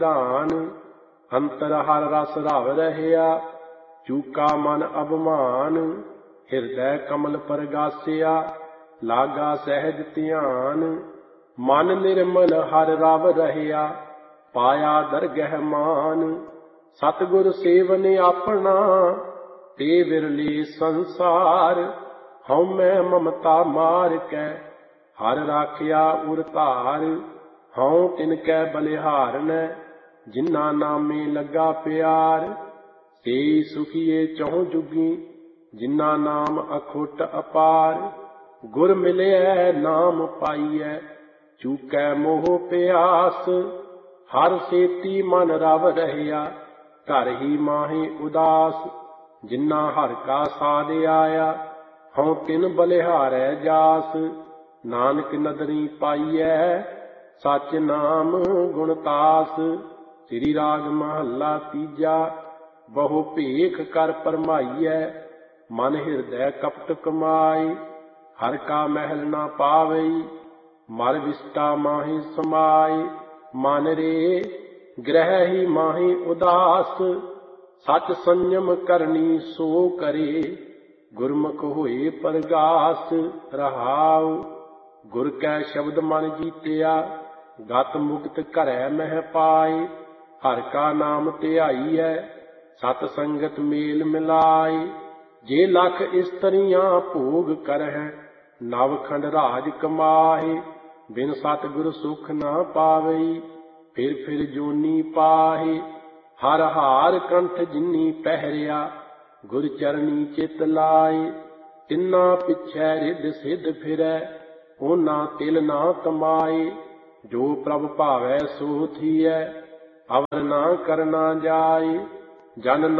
ਧਾਨ। ਅੰਤਰ ਹਰ ਰਸ ਰਵ ਰਹਿਆ, ਚੂਕਾ ਮਨ ਅਭਮਾਨ। ਹਿਰਦੈ ਕਮਲ ਪਰਗਾਸਿਆ, ਲਾਗਾ ਸਹਿਜ ਧਿਆਨ। ਮਨ ਨਿਰਮਲ ਹਰ ਰਵ ਰਹਿਆ, ਪਾਇਆ ਦਰਗਹਿ ਮਾਨ। ਸਤਿਗੁਰ ਸੇਵਨ ਆਪਣਾ, ਤੇ ਵਿਰਲੇ ਸੰਸਾਰ। ਹਉਮੈ ਮਮਤਾ ਮਾਰ ਕੈ, ਹਰ ਰਾਖਿਆ ਉਰ ਧਾਰ। ਹਉ ਤਿਨ ਕੈ ਬਲਿਹਾਰਨੈ, ਜਿਨ੍ਹਾਂ ਨਾਮੇ ਲੱਗਾ ਪਿਆਰ। ਤੇ ਸੁਖੀਏ ਚਹੁ ਜੁਗੀ, ਜਿਨ੍ਹਾਂ ਨਾਮ ਅਖੁੱਟ ਅਪਾਰ। ਗੁਰ ਮਿਲਿਐ ਨਾਮ ਪਾਈਐ, ਚੂਕੈ ਮੋਹ ਪਿਆਸ। ਹਰ ਸੇਤੀ ਮਨ ਰਵ ਰਹਿਆ, ਘਰ ਹੀ ਮਾਹੀ ਉਦਾਸ। ਜਿਨ੍ਹਾਂ ਹਰਿ ਕਾ ਸਾਧ ਆਇਆ, ਹਉ ਤਿਨ ਬਲਿਹਾਰੈ ਜਾਸ। ਨਾਨਕ ਨਦਰੀ ਪਾਈਐ, ਸਚ ਨਾਮ ਗੁਣ ਤਾਸ। ਸ੍ਰੀ ਰਾਗ ਮਹੱਲਾ ਤੀਜਾ। ਬਹੁ ਭੇਖ ਕਰ ਭਰਮਾਈਐ, ਮਨ ਹਿਰਦੈ ਕਪਟ ਕਮਾਈ। ਹਰਿ ਕਾ ਮਹਿਲ ਨਾ ਪਾਵਈ, ਮਰ ਵਿਸਟਾ ਮਾਹੀ ਸਮਾਈ। ਮਨ ਰੇ ਗ੍ਰਹਿ ਹੀ ਮਾਹੀ ਉਦਾਸ, ਸਚ ਸੰਜਮ ਕਰਨੀ ਸੋ ਕਰੇ। ਗੁਰਮੁਖ ਹੋਏ ਪਰਗਾਸ ਰਹਾਉ। ਗੁਰ ਕੈ ਸ਼ਬਦ ਮਨ ਜੀਤਿਆ, ਗਤ ਮੁਕਤ ਘਰੈ ਮਹਿ ਪਾਈ। ਹਰਿ ਕਾ ਨਾਮ ਧਿਆਈਐ, ਸਤ ਸੰਗਤ ਮੇਲ ਮਿਲਾਈ। ਜੇ ਲਖ ਇਸਤਰੀਆਂ ਭੋਗ ਕਰਹਿ, ਨਵ ਖੰਡ ਰਾਜ ਕਮਾਹੇ। ਬਿਨ ਸਤਿਗੁਰ ਸੁਖ ਨਾ ਪਾਵਈ, ਫਿਰ ਫਿਰ ਜੋਨੀ ਪਾਹੇ। ਹਰ ਹਾਰ ਕੰਠ ਜਿਨੀ ਪਹਿਰਿਆ, ਗੁਰ ਚਰਨੀ ਚਿਤ ਲਾਏ। ਤਿੰਨਾ ਪਿਛੈ ਰਿੱਧ ਸਿੱਧ ਫਿਰੈ, ਉਹਨਾਂ ਤਿਲ ਨਾ ਕਮਾਏ। ਜੋ ਪ੍ਰਭ ਭਾਵੈ ਸੋ ਥੀਐ, ਅਵਰ ਨਾ ਕਰਨਾ ਜਾਏ। ਜਨ